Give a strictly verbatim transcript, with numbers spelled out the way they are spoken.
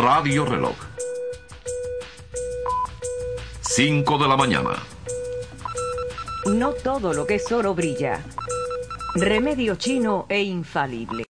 Radio Reloj. Cinco de la mañana. No todo lo que es oro brilla. Remedio chino e infalible.